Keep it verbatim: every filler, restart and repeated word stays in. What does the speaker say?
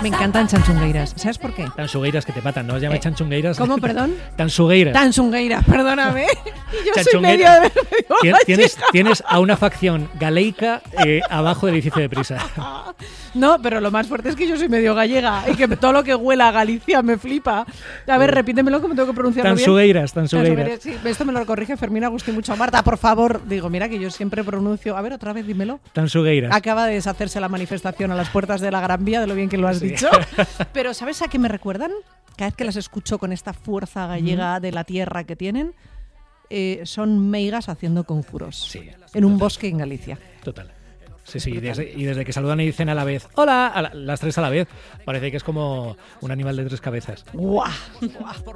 Me encantan chanchungueiras. ¿Sabes por qué? Tansugueiras que te matan, ¿no? Os llamáis Eh, chanchungueiras. ¿Cómo, perdón? Tansugueiras. Tanchungueiras, perdóname. Y yo soy Chanchungueira. medio, medio Tien- gallega. Tienes, tienes a una facción galeica eh, abajo del edificio de Prisa. No, pero lo más fuerte es que yo soy medio gallega y que todo lo que huela a Galicia me flipa. A ver, repítemelo como tengo que pronunciarlo bien. Tansugueiras, tansugueiras. Sí, esto me lo corrige Fermín Agustín mucho. Marta, por favor. Digo, mira que yo siempre pronuncio... A ver, otra vez, dímelo. Tansugueiras. Acaba de deshacerse la manifestación a las puertas de la Gran Vía, de lo bien que lo has Sí. dicho. Pero ¿sabes a qué me recuerdan? Cada vez que las escucho con esta fuerza gallega de la tierra que tienen, eh, son meigas haciendo conjuros. Sí, en un total. bosque en Galicia. Total. Sí, sí, y desde, y desde que saludan y dicen a la vez, hola, a la- las tres a la vez, parece que es como un animal de tres cabezas. ¡Guau! ¡Guau!